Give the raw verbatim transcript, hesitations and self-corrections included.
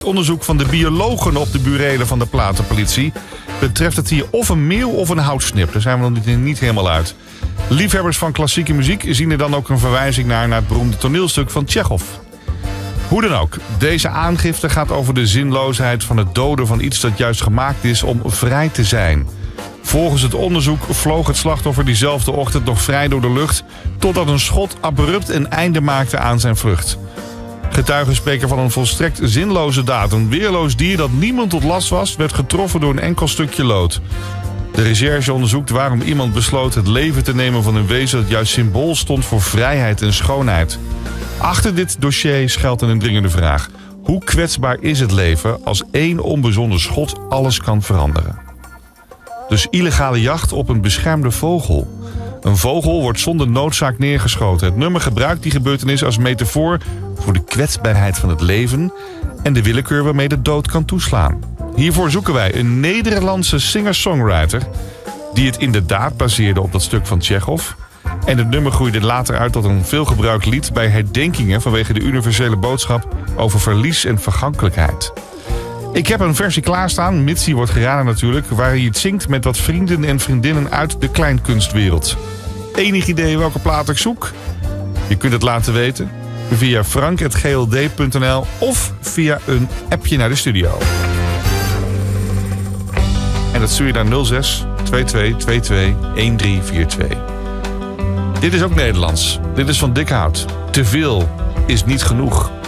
Onderzoek van de biologen op de burelen van de platenpolitie betreft het hier of een meeuw of een houtsnip. Daar zijn we nog niet, niet helemaal uit. Liefhebbers van klassieke muziek zien er dan ook een verwijzing naar, naar het beroemde toneelstuk van Tsjechov. Hoe dan ook, deze aangifte gaat over de zinloosheid van het doden van iets dat juist gemaakt is om vrij te zijn. Volgens het onderzoek vloog het slachtoffer diezelfde ochtend nog vrij door de lucht, totdat een schot abrupt een einde maakte aan zijn vlucht. Getuigen spreken van een volstrekt zinloze daad. Een weerloos dier dat niemand tot last was, werd getroffen door een enkel stukje lood. De recherche onderzoekt waarom iemand besloot het leven te nemen van een wezen dat juist symbool stond voor vrijheid en schoonheid. Achter dit dossier schuilt een indringende vraag. Hoe kwetsbaar is het leven als één onbezonnen schot alles kan veranderen? Dus illegale jacht op een beschermde vogel. Een vogel wordt zonder noodzaak neergeschoten. Het nummer gebruikt die gebeurtenis als metafoor voor de kwetsbaarheid van het leven en de willekeur waarmee de dood kan toeslaan. Hiervoor zoeken wij een Nederlandse singer-songwriter die het inderdaad baseerde op dat stuk van Tsjechov. En het nummer groeide later uit tot een veelgebruikt lied bij herdenkingen vanwege de universele boodschap over verlies en vergankelijkheid. Ik heb een versie klaarstaan, mits die wordt geraden natuurlijk, waar hij het zingt met wat vrienden en vriendinnen uit de kleinkunstwereld. Enig idee welke plaat ik zoek? Je kunt het laten weten via frank punt g l d punt n l of via een appje naar de studio. En dat stuur je naar nul zes twee twee twee twee een drie vier twee. Dit is ook Nederlands. Dit is van Dikhout. Te veel is niet genoeg.